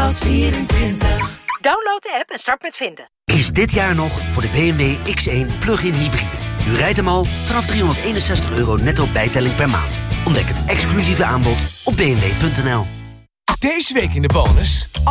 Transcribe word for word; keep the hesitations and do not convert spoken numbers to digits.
Maas vierentwintig. Download de app en start met vinden. Kies dit jaar nog voor de B M W X één plug-in hybride. U rijdt hem al vanaf driehonderdeenenzestig euro netto bijtelling per maand. Ontdek het exclusieve aanbod op b m w punt n l. Deze week in de bonus...